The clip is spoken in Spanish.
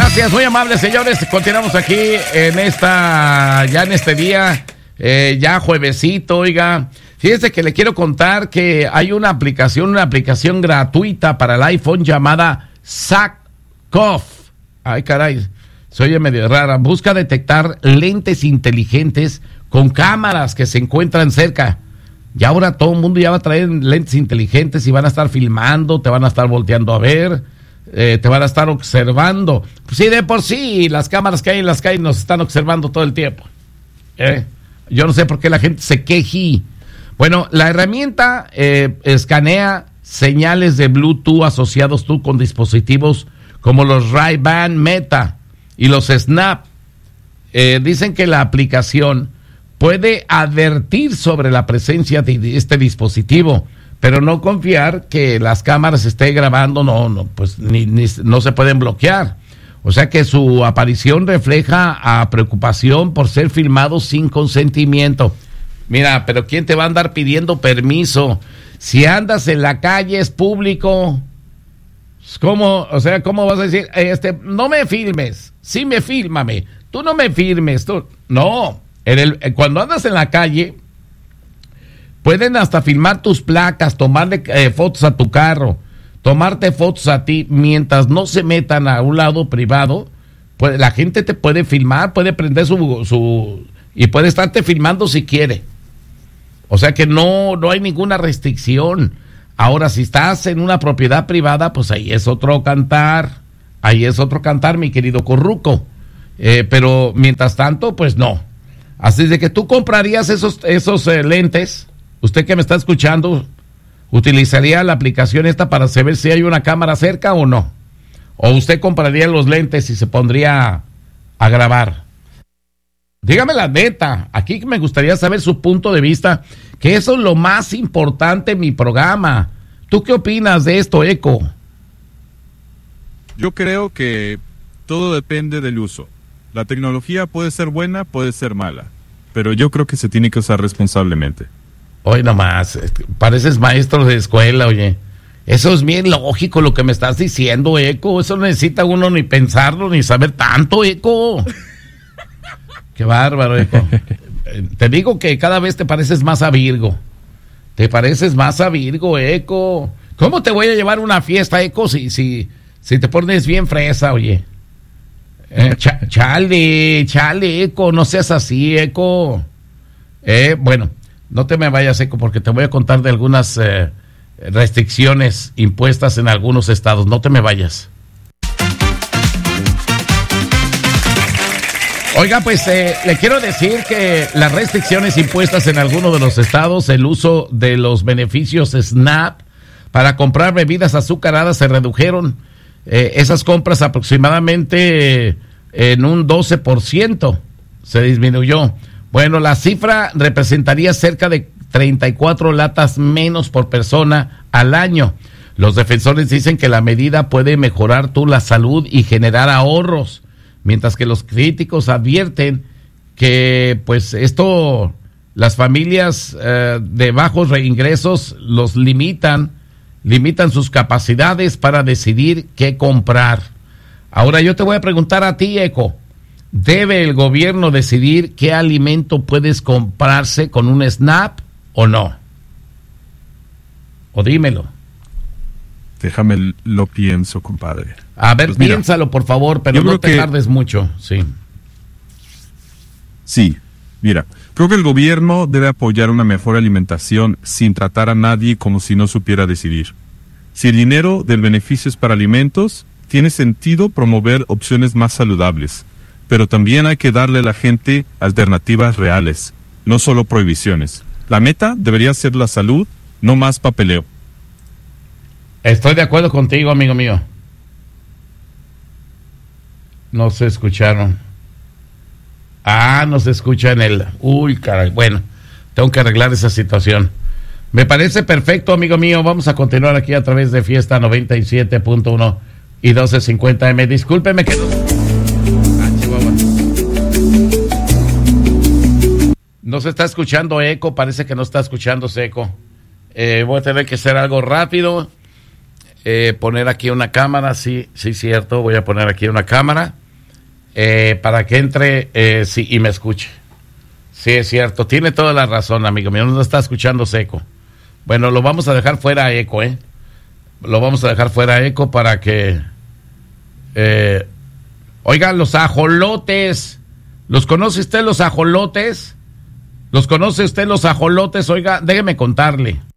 Gracias, muy amables, señores. Continuamos aquí en este día, ya juevesito, oiga. Fíjese que le quiero contar que hay una aplicación gratuita para el iPhone llamada SACOF. Ay, caray, se oye medio rara. Busca detectar lentes inteligentes con cámaras que se encuentran cerca. Y ahora todo el mundo ya va a traer lentes inteligentes y van a estar filmando, te van a estar volteando a ver, te van a estar observando. Pues sí, de por sí, las cámaras que hay en las calles nos están observando todo el tiempo. Yo no sé por qué la gente se quejí. Bueno, la herramienta escanea señales de Bluetooth asociados con dispositivos como los Ray-Ban Meta y los Snap. Dicen que la aplicación puede advertir sobre la presencia de este dispositivo, pero no confiar que las cámaras estén grabando, pues no se pueden bloquear. O sea que su aparición refleja a preocupación por ser filmado sin consentimiento. Mira, pero ¿quién te va a andar pidiendo permiso? Si andas en la calle es público. ¿Cómo? O sea, ¿cómo vas a decir, no me filmes? Sí, fílmame. Tú no me filmes. No. Cuando andas en la calle, pueden hasta filmar tus placas, tomarle fotos a tu carro, tomarte fotos a ti, mientras no se metan a un lado privado, pues la gente te puede filmar, puede prender y puede estarte filmando si quiere. O sea que no hay ninguna restricción. Ahora, si estás en una propiedad privada, pues ahí es otro cantar, mi querido Corruco. Pero mientras tanto, pues no. Así de que tú comprarías esos lentes. Usted que me está escuchando, ¿utilizaría la aplicación esta para saber si hay una cámara cerca o no? ¿O usted compraría los lentes y se pondría a grabar? Dígame la neta. Aquí me gustaría saber su punto de vista, que eso es lo más importante en mi programa. ¿Tú qué opinas de esto, Eco? Yo creo que todo depende del uso. La tecnología puede ser buena, puede ser mala, pero yo creo que se tiene que usar responsablemente. Hoy nomás, pareces maestro de escuela, oye. Eso es bien lógico lo que me estás diciendo, Eco. Eso no necesita uno ni pensarlo, ni saber tanto, Eco. Qué bárbaro, Eco. Te digo que cada vez te pareces más a Virgo. Te pareces más a Virgo, Eco. ¿Cómo te voy a llevar a una fiesta, Eco, si te pones bien fresa, oye? Chale, Eco, no seas así, Eco. Bueno, no te me vayas, Eco, porque te voy a contar de algunas restricciones impuestas en algunos estados. No te me vayas. Oiga, pues le quiero decir que las restricciones impuestas en algunos de los estados, el uso de los beneficios SNAP para comprar bebidas azucaradas se redujeron. Esas compras aproximadamente en un 12% se disminuyó. Bueno, la cifra representaría cerca de 34 latas menos por persona al año. Los defensores dicen que la medida puede mejorar la salud y generar ahorros, mientras que los críticos advierten que pues las familias de bajos ingresos los limitan sus capacidades para decidir qué comprar. Ahora yo te voy a preguntar a ti, Eco, ¿debe el gobierno decidir qué alimento puedes comprarse con un SNAP o no? O dímelo. Déjame lo pienso, compadre. A ver, pues piénsalo, por favor, pero no te tardes mucho. Sí, mira, creo que el gobierno debe apoyar una mejor alimentación sin tratar a nadie como si no supiera decidir. Si el dinero del beneficio es para alimentos, tiene sentido promover opciones más saludables, pero también hay que darle a la gente alternativas reales, no solo prohibiciones. La meta debería ser la salud, no más papeleo. Estoy de acuerdo contigo, amigo mío. No se escucharon. No se escucha en el... Uy, caray. Bueno, tengo que arreglar esa situación. Me parece perfecto, amigo mío. Vamos a continuar aquí a través de Fiesta 97.1 y 1250M. Discúlpeme que Chihuahua. No se está escuchando eco. Parece que no está escuchándose eco. Voy a tener que hacer algo rápido. poner aquí una cámara, sí, cierto, voy a poner aquí una cámara para que entre sí, y me escuche. Sí, es cierto, tiene toda la razón, amigo mío, no está escuchando seco. Bueno, lo vamos a dejar fuera eco, lo vamos a dejar fuera eco para que... oigan, los ajolotes, ¿los conoce usted los ajolotes? ¿Los conoce usted los ajolotes? Oiga, déjeme contarle.